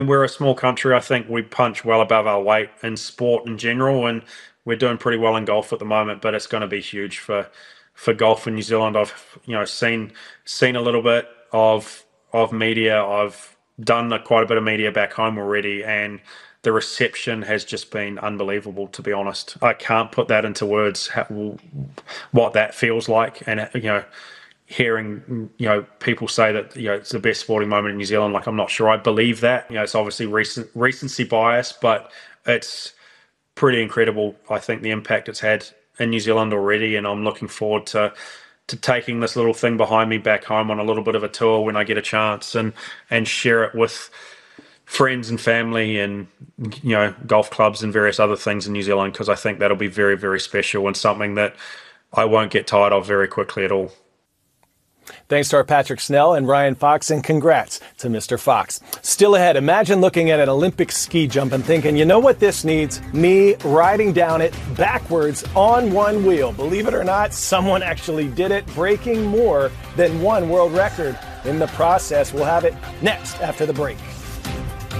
We're a small country. I think we punch well above our weight in sport in general, and we're doing pretty well in golf at the moment. But it's going to be huge for golf in New Zealand. I've seen a little bit of media. I've done quite a bit of media back home already, and the reception has just been unbelievable. To be honest, I can't put that into words. What that feels like, and hearing people say that it's the best sporting moment in New Zealand, like I'm not sure I believe that. It's obviously recency bias, but it's pretty incredible. I think the impact it's had in New Zealand already, and I'm looking forward to taking this little thing behind me back home on a little bit of a tour when I get a chance, and share it with friends and family, and golf clubs and various other things in New Zealand, because I think that'll be very, very special and something that I won't get tired of very quickly at all. Thanks to our Patrick Snell and Ryan Fox, and congrats to Mr. Fox. Still ahead, imagine looking at an Olympic ski jump and thinking, you know what this needs? Me riding down it backwards on one wheel. Believe it or not, someone actually did it, breaking more than one world record in the process. We'll have it next after the break.